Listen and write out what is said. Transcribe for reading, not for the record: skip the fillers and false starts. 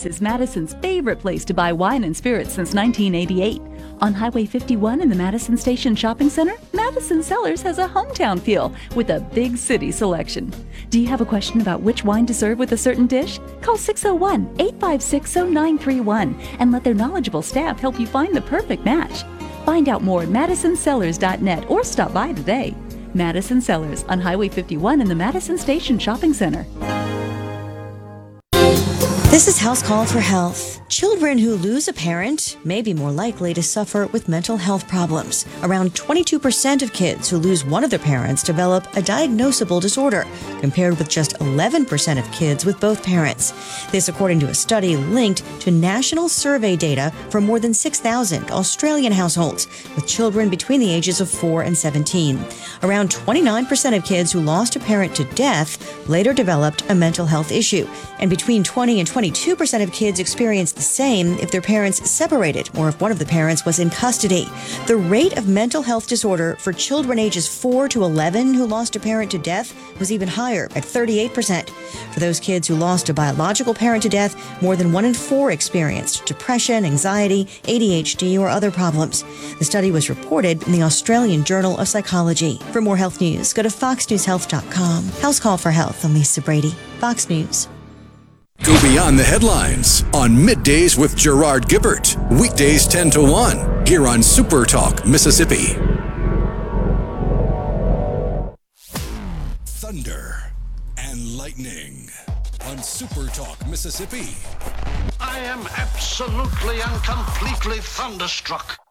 Cellars is Madison's favorite place to buy wine and spirits since 1988. On Highway 51 in the Madison Station Shopping Center, Madison Cellars has a hometown feel with a big city selection. Do you have a question about which wine to serve with a certain dish? Call 601-856-0931 and let their knowledgeable staff help you find the perfect match. Find out more at madisonCellars.net or stop by today. Madison Cellars on Highway 51 in the Madison Station Shopping Center. This is House Call for Health. Children who lose a parent may be more likely to suffer with mental health problems. Around 22% of kids who lose one of their parents develop a diagnosable disorder, compared with just 11% of kids with both parents. This according to a study linked to national survey data from more than 6,000 Australian households with children between the ages of 4 and 17. Around 29% of kids who lost a parent to death later developed a mental health issue, and between 20 and 22% of kids experienced the same if their parents separated or if one of the parents was in custody. The rate of mental health disorder for children ages 4 to 11 who lost a parent to death was even higher at 38%. For those kids who lost a biological parent to death, more than 1 in 4 experienced depression, anxiety, ADHD, or other problems. The study was reported in the Australian Journal of Psychology. For more health news, go to foxnewshealth.com. House Call for Health. I'm Lisa Brady, Fox News. Go beyond the headlines on Middays with Gerard Gibbert. Weekdays 10 to 1 here on Super Talk, Mississippi. Thunder and lightning on Super Talk, Mississippi. I am absolutely and completely thunderstruck.